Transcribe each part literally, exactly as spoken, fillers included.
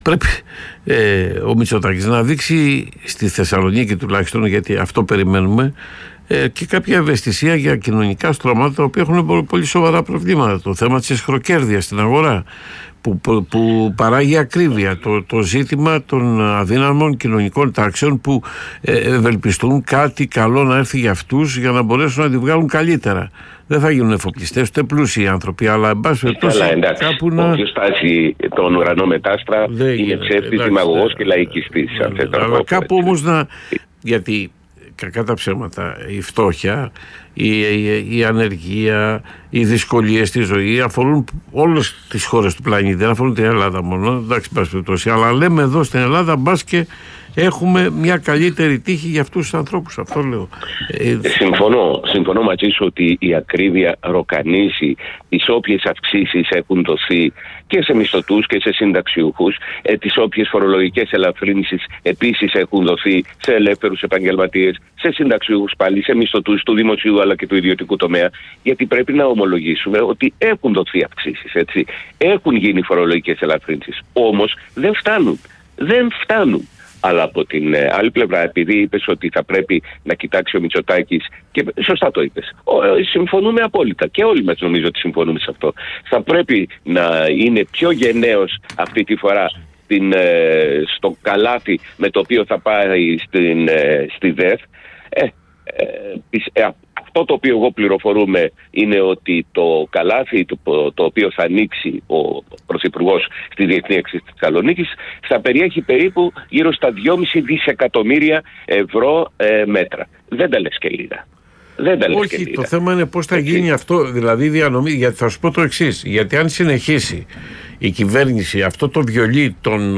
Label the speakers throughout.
Speaker 1: Πρέπει ε, ο Μητσοτάκης να δείξει στη Θεσσαλονίκη τουλάχιστον, γιατί αυτό περιμένουμε, ε, και κάποια ευαισθησία για κοινωνικά στρώματα τα οποία έχουν πολύ σοβαρά προβλήματα. Το θέμα της εσχροκέρδειας στην αγορά που, που, που παράγει ακρίβεια, το, το ζήτημα των αδύναμων κοινωνικών τάξεων που ε, ευελπιστούν κάτι καλό να έρθει για αυτούς για να μπορέσουν να τη βγάλουν καλύτερα. Δεν θα γίνουν εφοπλιστές ούτε πλούσιοι άνθρωποι, αλλά εν πάση περιπτώσει κάπου να.
Speaker 2: Όποιος στάσει τον ουρανό μετάστρα είναι ψεύτης, δημαγωγός και λαϊκιστής.
Speaker 1: Αλλά κάπου όμως να. Γιατί κακά τα ψέματα, η φτώχεια, η, η, η ανεργία, οι δυσκολίες στη ζωή αφορούν όλες τις χώρες του πλανήτη. Δεν αφορούν την Ελλάδα μόνο. Εντάξει, εν πάση περιπτώσει. Αλλά λέμε εδώ στην Ελλάδα, μπας και έχουμε μια καλύτερη τύχη για αυτούς τους ανθρώπους. Αυτό λέω.
Speaker 2: Συμφωνώ, συμφωνώ μαζί σου ότι η ακρίβεια ροκανίζει τις όποιες αυξήσεις έχουν δοθεί και σε μισθωτούς και σε συνταξιούχους, ε, τις όποιες φορολογικές ελαφρύνσεις επίσης έχουν δοθεί σε ελεύθερους επαγγελματίες, σε συνταξιούχους πάλι, σε μισθωτούς του δημοσίου αλλά και του ιδιωτικού τομέα, γιατί πρέπει να ομολογήσουμε ότι έχουν δοθεί αυξήσεις, έτσι. Έχουν γίνει φορολογικές ελαφρύνσεις, όμως δεν φτάνουν. Δεν φτάνουν. Αλλά από την ε, άλλη πλευρά, επειδή είπες ότι θα πρέπει να κοιτάξει ο Μητσοτάκης, και σωστά το είπες, ε, συμφωνούμε απόλυτα και όλοι μας νομίζω ότι συμφωνούμε σε αυτό. Θα πρέπει να είναι πιο γενναίος αυτή τη φορά στην, ε, στο καλάθι με το οποίο θα πάει στην, ε, στη ΔΕΘ. Ε, ε, ε, Αυτό το οποίο εγώ πληροφορούμε είναι ότι το καλάθι το, το οποίο θα ανοίξει ο Πρωθυπουργός στη Διεθνή Έκθεση της Θεσσαλονίκης θα περιέχει περίπου γύρω στα δυόμισι δισεκατομμύρια ευρώ ε, μέτρα. Δεν τα λες και λίγα. Δεν τα λες
Speaker 1: Όχι,
Speaker 2: και λίγα.
Speaker 1: Το θέμα είναι πώς θα Έτσι. γίνει αυτό, δηλαδή διανομή. Γιατί θα σου πω το εξής. Γιατί αν συνεχίσει η κυβέρνηση αυτό το βιολί των,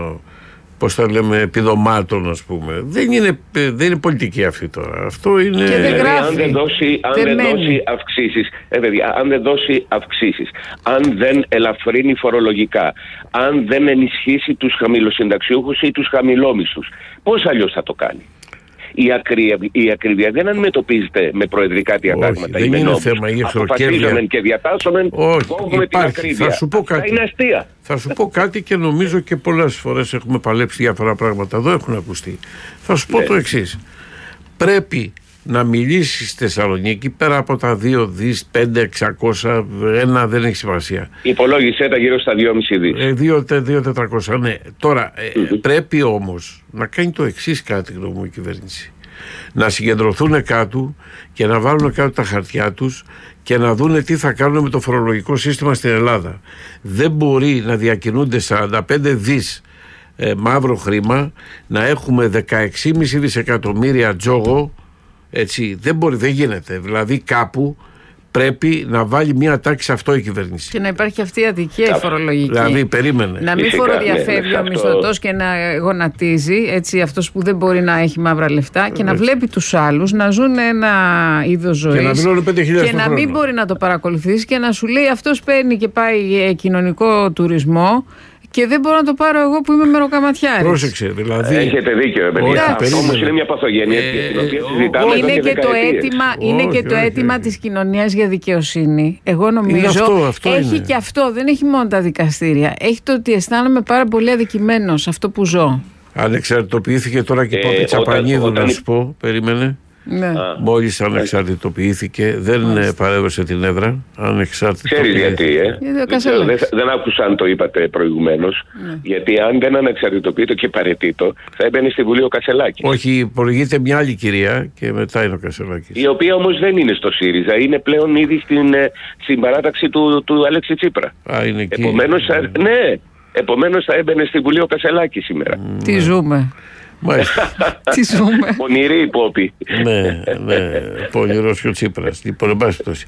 Speaker 1: πώς θα λέμε, επιδομάτων, ας πούμε, δεν είναι, δεν είναι πολιτική αυτή τώρα. Αυτό είναι.
Speaker 2: Και δεν γράφει. Αν δεν δώσει, αν δεν δώσει αυξήσεις, ε, παιδιά, αν δεν δώσει αυξήσεις, αν δεν ελαφρύνει φορολογικά, αν δεν ενισχύσει τους χαμηλοσυνταξιούχους ή τους χαμηλόμισθους, πώς αλλιώς θα το κάνει? Η, ακρι... η ακρίβεια δεν αντιμετωπίζεται με προεδρικά διατάγματα.
Speaker 1: Όχι, δεν είναι θέμα η
Speaker 2: αποφασίζομεν και διατάσσομεν, κόβουμε την ακρίβεια.
Speaker 1: Θα σου πω κάτι.
Speaker 2: Είναι αστεία.
Speaker 1: Θα σου πω κάτι και νομίζω και πολλές φορές έχουμε παλέψει διάφορα πράγματα. Εδώ έχουν ακουστεί. Θα σου πω ναι. το εξής. Πρέπει να μιλήσει στη Θεσσαλονίκη πέρα από τα δύο δις, πέντε, εξακόσια, ένα δεν έχει σημασία.
Speaker 2: Υπολόγισε τα γύρω στα δυόμισι δις.
Speaker 1: Ε, δύο τετρακόσια, ναι. Τώρα ε, mm-hmm. πρέπει όμως να κάνει το εξής, κατά τη γνώμη μου, η κυβέρνηση. Να συγκεντρωθούν κάτω και να βάλουν κάτω τα χαρτιά τους και να δούνε τι θα κάνουν με το φορολογικό σύστημα στην Ελλάδα. Δεν μπορεί να διακινούνται σαράντα πέντε δις ε, μαύρο χρήμα, να έχουμε δεκαέξι κόμμα πέντε δισεκατομμύρια τζόγο. Έτσι, δεν μπορεί, δεν γίνεται. Δηλαδή κάπου πρέπει να βάλει μια τάξη σε αυτό η κυβέρνηση.
Speaker 3: Και να υπάρχει αυτή η αδικία η φορολογική.
Speaker 1: Δηλαδή, περίμενε.
Speaker 3: Να μην Φυσικά, φοροδιαφεύγει ναι, ο μισθωτός και να γονατίζει, έτσι, αυτός που δεν μπορεί να έχει μαύρα λεφτά, και να βλέπει τους άλλους να ζουν ένα είδος ζωής.
Speaker 1: Και να δηλώνουν πέντε χιλιάδες
Speaker 3: και να μην μπορεί να το παρακολουθήσει και να σου λέει αυτός παίρνει και πάει κοινωνικό τουρισμό. Και δεν μπορώ να το πάρω εγώ που είμαι μεροκαματιάρης.
Speaker 1: Πρόσεξε, δηλαδή.
Speaker 2: Έχετε δίκιο, παιδιά. Όμως είναι μια παθογένεια ε, την οποία συζητάμε
Speaker 3: είναι και, και το αίτημα, είναι όχι, και το αίτημα όχι. της κοινωνίας για δικαιοσύνη. Εγώ νομίζω
Speaker 1: αυτό, αυτό
Speaker 3: έχει
Speaker 1: είναι.
Speaker 3: και αυτό. Δεν έχει μόνο τα δικαστήρια. Έχει το ότι αισθάνομαι πάρα πολύ αδικημένος αυτό που ζω.
Speaker 1: Ανεξαρτητοποιήθηκε τώρα και το ε, Τσαπανίδου, όταν... να σου πω. Περίμενε.
Speaker 3: Ναι.
Speaker 1: Μόλις ανεξαρτητοποιήθηκε, δεν Μάλιστα. παρέβρεσε την έδρα.
Speaker 2: Ξέρεις γιατί, ε? δεν, δεν, δεν άκουσα αν το είπατε προηγουμένως. Ναι. Γιατί αν δεν ανεξαρτητοποιείται και παρετήτω, θα έμπαινε στη Βουλή ο Κασελάκης.
Speaker 1: Όχι, προηγείται μια άλλη κυρία και μετά είναι ο Κασελάκης.
Speaker 2: Η οποία όμως δεν είναι στο ΣΥΡΙΖΑ, είναι πλέον ήδη στην, στην παράταξη του, του Αλέξη Τσίπρα.
Speaker 1: Α, είναι εκεί.
Speaker 2: Επομένως, θα, ναι, επομένως θα έμπαινε στη Βουλή ο Κασελάκης σήμερα.
Speaker 3: Mm. Τι ζούμε. Τι ζούμε.
Speaker 2: Πονηρή υπόπη.
Speaker 1: Ναι, ναι, πονηρός και ο Τσίπρας. Λοιπόν, εν πάση πτώση.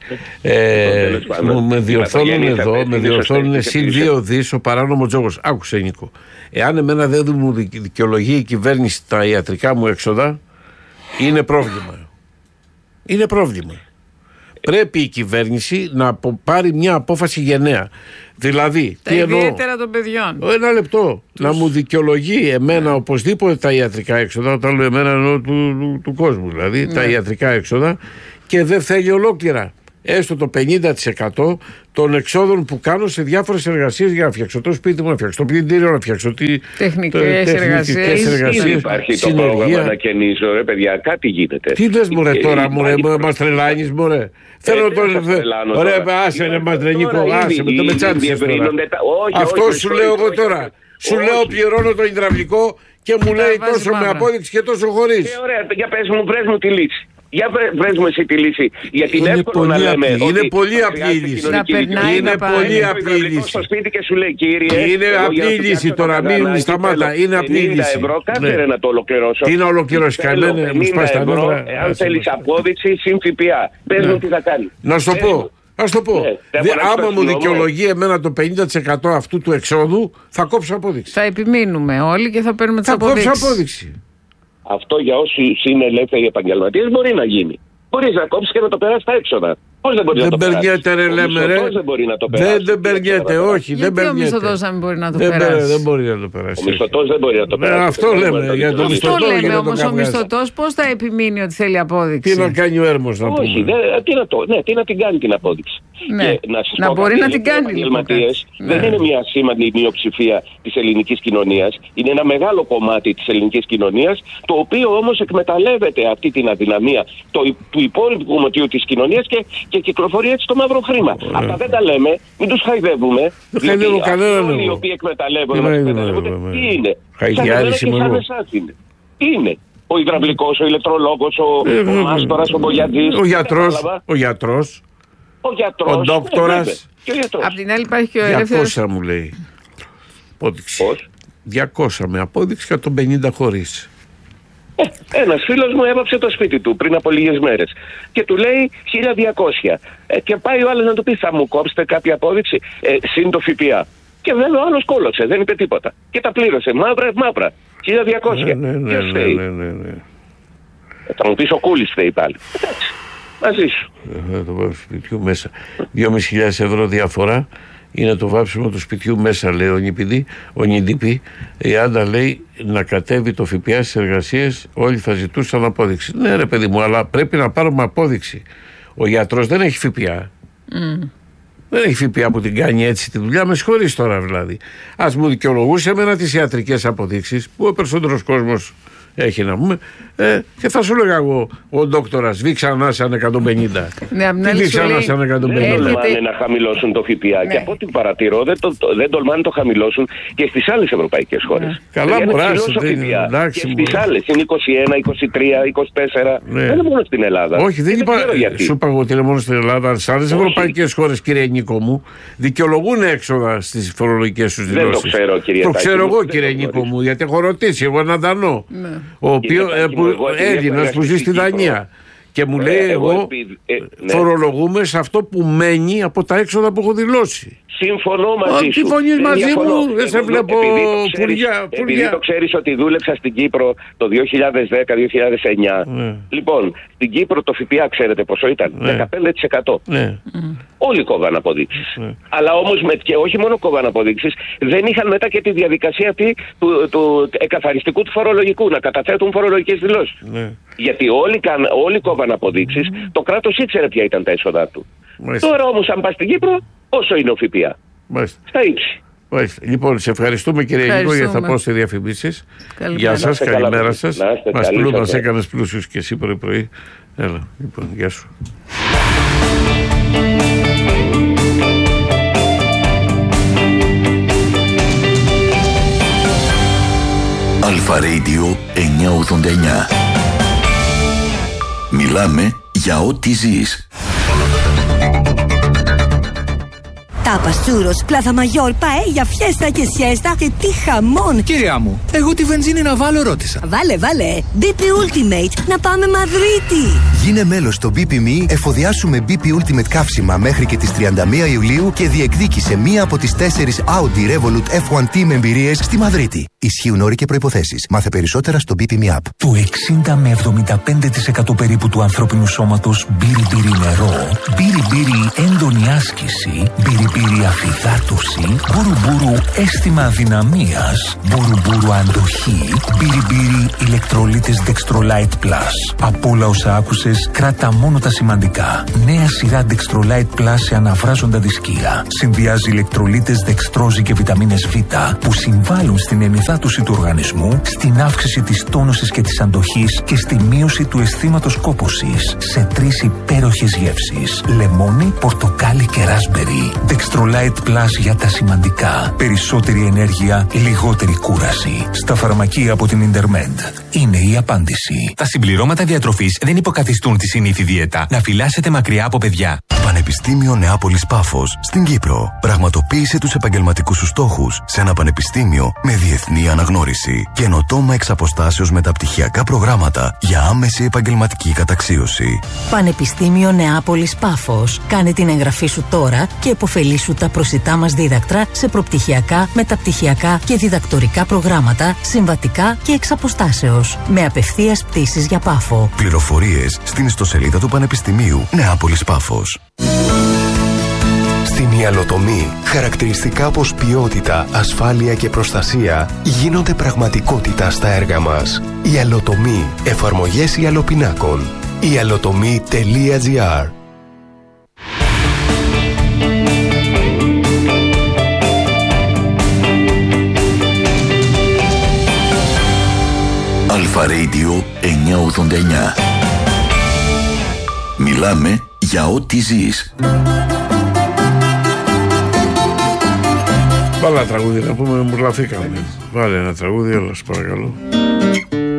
Speaker 1: Με διορθώνουν εδώ, με διορθώνουν συν δύο δις ο παράνομο τζόγος. Άκουσε, Νίκο. Εάν εμένα δεν μου δικαιολογεί η κυβέρνηση τα ιατρικά μου έξοδα, είναι πρόβλημα. Είναι πρόβλημα. Πρέπει η κυβέρνηση να πάρει μια απόφαση γενναία. Δηλαδή,
Speaker 3: τα ιδιαίτερα των παιδιών.
Speaker 1: Ένα λεπτό. Τους... Να μου δικαιολογεί εμένα, ναι, οπωσδήποτε τα ιατρικά έξοδα, όταν λέω εμένα εννοώ του, του, του κόσμου, δηλαδή, ναι, τα ιατρικά έξοδα, και δεν θέλει ολόκληρα. έστω το πενήντα τοις εκατό των εξόδων που κάνω σε διάφορες εργασίες για να φτιάξω το σπίτι μου, να φτιάξω το πλυντήριο, να φτιάξω τη...
Speaker 3: τεχνικές εργασίες.
Speaker 2: Υπάρχει το πρόγραμμα να καινήσω, ρε παιδιά, κάτι γίνεται.
Speaker 1: Τι λες μωρέ τώρα, μωρέ, μας τρελάνεις μωρέ. Θέλω το... Ωραία, άσε ρε μας τρελνίκο, άσε με το μετσάντησες τώρα. Αυτό σου λέω εγώ τώρα. Σου λέω πληρώνω το υδραυλικό και μου λέει τόσο με απόδειξη και τόσο χωρίς.
Speaker 2: Ωραία, για πες μου, βρες μου τη λύση. Για βρες μου εσύ τη λύση. Γιατί είναι εύκολο να λέμε.
Speaker 1: Είναι πολύ απλή η λύση. Είναι πολύ απλή η λύση.
Speaker 2: Στο σπίτι και σου λέει, κύριε.
Speaker 1: Είναι απλή η λύση τώρα. Μην σταμάτα. Είναι απλή η λύση.
Speaker 2: ευρώ, κάτσε να το ολοκληρώσω.
Speaker 1: Τι να ολοκληρώσει, κανένα. Μου σπάς τα νεύρα.
Speaker 2: Αν θέλεις απόδειξη, συν ΦΠΑ. Πες μου τι θα κάνει.
Speaker 1: Να σου το πω. Ας το πω. Άμα μου δικαιολογεί εμένα το πενήντα τοις εκατό αυτού του εξόδου, θα κόψω απόδειξη.
Speaker 3: Θα επιμείνουμε όλοι και θα παίρνουμε τις αποδείξεις.
Speaker 1: Θα κόψω απόδειξη.
Speaker 2: Αυτό για όσους είναι ελεύθεροι επαγγελματίες μπορεί να γίνει. Μπορείς να κόψεις και να το περάσεις στα έξοδα. Πώς δεν μπορεί
Speaker 1: δεν
Speaker 2: να το περάσει.
Speaker 1: Δεν περνιέται ρε λέμε ρε.
Speaker 2: Δεν μπορεί να το περάσει.
Speaker 1: Δεν, δεν περνιέται, όχι.
Speaker 3: Γιατί
Speaker 1: δεν
Speaker 3: ο μισθωτός δεν μπορεί να το
Speaker 1: δεν
Speaker 3: περάσει.
Speaker 1: Δεν μπορεί να το περάσει.
Speaker 2: Ο μισθωτός δεν μπορεί να το περάσει.
Speaker 1: Ε, αυτό λέμε. Για το
Speaker 3: αυτό λέμε όμως ο μισθωτός πώς θα επιμείνει ότι θέλει απόδειξη.
Speaker 1: Τι να κάνει ο Έρμος να πούμε.
Speaker 2: Όχι, τι να, το, ναι, τι να την κάνει την απόδειξη.
Speaker 3: Ναι. Και να, να μπορεί να την κάνει. Οι
Speaker 2: επαγγελματίες δεν είναι μια σήμαντη μειοψηφία της ελληνικής κοινωνίας. Είναι ένα μεγάλο κομμάτι της ελληνικής κοινωνίας, το οποίο όμως εκμεταλλεύεται αυτή την αδυναμία το, του υπόλοιπου κομματιού της κοινωνίας και, και κυκλοφορεί έτσι το μαύρο χρήμα. Yeah. Αυτά δεν τα λέμε, μην τους χαϊδεύουμε.
Speaker 1: Δεν χαϊδεύω κανέναν.
Speaker 2: Όλοι οι οποίοι εκμεταλλεύονται, τι είναι.
Speaker 1: Χαϊδιάρης είμαι εγώ.
Speaker 2: Τι είναι. Ο υδραυλικός, ο ηλεκτρολόγος, ο μάστορας, ο μπογιατζής.
Speaker 1: Ο γιατρός. Ο γιατρός.
Speaker 2: Ο γιατρός.
Speaker 1: Ο ντόκτορας.
Speaker 3: Απ' την άλλη υπάρχει και ο ελεύθερος.
Speaker 1: διακόσια μου λέει. Απόδειξη. διακόσια με απόδειξη και εκατόν πενήντα χωρίς.
Speaker 2: Ε, ένας φίλος μου έβαψε το σπίτι του πριν από λίγες μέρες και του λέει χίλια διακόσια. Ε, και πάει ο άλλος να του πει, θα μου κόψετε κάποια απόδειξη, ε, συν το ΦΠΑ. Και βέβαια ο άλλος κόλωσε, δεν είπε τίποτα. Και τα πλήρωσε, μαύρα, μαύρα. χίλια διακόσια.
Speaker 1: Ναι, ναι,
Speaker 2: Ποιος
Speaker 1: ναι,
Speaker 2: θέλει.
Speaker 1: ναι, ναι, ναι.
Speaker 2: Ε, θα μου πεις ο Κούλης θέλει πάλι. Εντάξει, μαζί σου.
Speaker 1: Ε, το βάψιμο του σπιτιού μέσα. δυόμισι χιλιάδες ευρώ διαφορά είναι το βάψιμο του σπιτιού μέσα, λέει ο Νιπηδή. Ο Νιντιπή, η Άντα λέει να κατέβει το ΦΠΑ στις εργασίες, όλοι θα ζητούσαν απόδειξη. Ναι, ρε παιδί μου, αλλά πρέπει να πάρουμε απόδειξη. Ο γιατρός δεν έχει ΦΠΑ. Mm. Δεν έχει ΦΠΑ που την κάνει έτσι τη δουλειά, με συγχωρείς τώρα δηλαδή. Ας μου δικαιολογούσε εμένα τις ιατρικές αποδείξεις που ο περισσότερος κόσμος έχει να πούμε, ε, και θα σου λέγα εγώ ο ντόκτορας βήξανα σαν εκατόν πενήντα.
Speaker 3: Ναι,
Speaker 1: τι βήξανα σαν εκατόν πενήντα.
Speaker 2: Δεν τολμάνε να χαμηλώσουν το ΦΠΑ, ναι. Και από ό,τι παρατηρώ δεν, το, το, δεν τολμάνε να το χαμηλώσουν και στις άλλες ευρωπαϊκές χώρες. Ναι.
Speaker 1: Καλά μωρά,
Speaker 2: και στις άλλες είναι είκοσι ένα, είκοσι τρία, είκοσι τέσσερα. Ναι. Δεν είναι μόνο στην Ελλάδα.
Speaker 1: Όχι, δεν είπα. Σου είπα ότι είναι μόνο στην Ελλάδα. Σε άλλες ευρωπαϊκές χώρες, κύριε Νίκο μου, δικαιολογούν έξοδα στις φορολογικές τους δηλώσεις.
Speaker 2: Δεν το ξέρω, κύριε
Speaker 1: Το ξέρω εγώ, κύριε Νίκο μου, γιατί έχω ρωτήσει εγώ έναν Δανό. Ο οποίος Έλληνας που ζει στη Δανία. Και μου λέει ε, εγώ, εγώ ε, ναι. φορολογούμε σε αυτό που μένει από τα έξοδα που έχω δηλώσει.
Speaker 2: Συμφωνώ μαζί σου.
Speaker 1: Συμφωνείς μαζί μου, δεν σε βλέπω
Speaker 2: πουλιά. Επειδή το ξέρεις ότι δούλεψα στην Κύπρο το δύο χιλιάδες δέκα δύο χιλιάδες εννιά. Ναι. Λοιπόν, στην Κύπρο το ΦΠΑ ξέρετε πόσο ήταν, ναι. δεκαπέντε τοις εκατό.
Speaker 1: Ναι.
Speaker 2: Όλοι κόβαν αποδείξεις. Ναι. Αλλά όμως με, και όχι μόνο κόβαν αποδείξεις, δεν είχαν μετά και τη διαδικασία αυτή του, του εκαθαριστικού του φορολογικού, να καταθέτουν φορολογικές δηλώσεις. Ναι. Γιατί όλοι, όλοι κόβαν αποδείξεις, mm. το κράτος ήξερε ποια ήταν τα έσοδά του. Μάλιστα. Τώρα όμως αν πας στην Κύπρο, όσο είναι ο ΦΠΑ. Μάλιστα. Στα ύψη.
Speaker 1: Μάλιστα. Λοιπόν, σε ευχαριστούμε κύριε Νίκο, γιατί θα πάω σε διαφημίσεις. Γεια σας, καλημέρα σας. Μας, πλού, μας έκανες πλούσιους και εσύ πρωί πρωί. Έλα, λοιπόν, γεια σου.
Speaker 4: Αλφα Radio εννιακόσια ογδόντα εννιά. Μιλάμε για ό,τι ζεις.
Speaker 5: Τάπας, τσούρος, πλάθα μαγιόρ, παέλια, φιέστα και σιέστα και τι χαμόν!
Speaker 6: Κυρία μου, εγώ τη βενζίνη να βάλω ρώτησα.
Speaker 5: Βάλε, βάλε! μπι πι Ultimate, να πάμε Μαδρίτη!
Speaker 7: Γίνε μέλος στο μπι πι εμ ι, εφοδιάσουμε μπι πι Ultimate καύσιμα μέχρι και τις τριάντα μία Ιουλίου και διεκδίκησε μία από τις τέσσερις Audi Revolut εφ ουάν Team εμπειρίες στη Μαδρίτη. Ισχύουν όροι και προϋποθέσεις. Μάθε περισσότερα στο μπι πι εμ ι App.
Speaker 8: Το εξήντα με εβδομήντα πέντε τοις εκατό περίπου του ανθρώπινου σώματος μπύρι μπύρι νερό, μπύρι μπύρι έντονη άσκηση, μπύρι Μπιριμπίρι αφυδάτωση, μπουρουμπουρου αίσθημα αδυναμίας, μπουρουμπουρου αντοχή, μπιριμπίρι ηλεκτρολίτες Dextrolite Plus. Από όλα όσα άκουσες, κράτα μόνο τα σημαντικά. Νέα σειρά Dextrolite Plus σε αναβράζοντα δισκία. Συνδυάζει ηλεκτρολίτες δεξτρόζη και βιταμίνες Β που συμβάλλουν στην ενυδάτωση του οργανισμού, στην αύξηση της τόνωσης και της αντοχής και στη μείωση του αισθήματος κόπωσης σε τρεις υπέροχες γεύσεις: λεμόνι, πορτοκάλι και ράσμπερι. Dextrolite Plus για τα σημαντικά. Περισσότερη ενέργεια, λιγότερη κούραση. Στα φαρμακεία από την Intermed. Είναι η απάντηση.
Speaker 9: Τα συμπληρώματα διατροφής δεν υποκαθιστούν τη συνήθη δίαιτα. Να φυλάσσετε μακριά από παιδιά.
Speaker 10: Πανεπιστήμιο Νεάπολης Πάφος στην Κύπρο. Πραγματοποίησε τους επαγγελματικούς σου στόχους σε ένα πανεπιστήμιο με διεθνή αναγνώριση. Καινοτόμα εξ αποστάσεως μεταπτυχιακά προγράμματα για άμεση επαγγελματική καταξίωση.
Speaker 11: Πανεπιστήμιο Νεάπολης Πάφος. Κάνε την εγγραφή σου τώρα και επωφελήσου τα προσιτά μας δίδακτρα σε προπτυχιακά, μεταπτυχιακά και διδακτορικά προγράμματα, συμβατικά και εξ αποστάσεως. Με απευθείας πτήσεις για Πάφο.
Speaker 10: Πληροφορίες στην ιστοσελίδα του Πανεπιστημίου Νεάπολης Πάφος.
Speaker 12: Στην Ιαλοτομή, χαρακτηριστικά όπως ποιότητα, ασφάλεια και προστασία γίνονται πραγματικότητα στα έργα μας. Ιαλοτομή, εφαρμογές ιαλοπινάκων. ιαλοτομή τελεία τζι άρ.
Speaker 4: Αλφα Radio εννιακόσια ογδόντα εννιά. Μιλάμε για ό,τι ζεις.
Speaker 1: Βάλε ένα τραγούδι να πούμε, μου λαθήκαμε. Βάλε ένα τραγούδι, όλα σου παρακαλώ.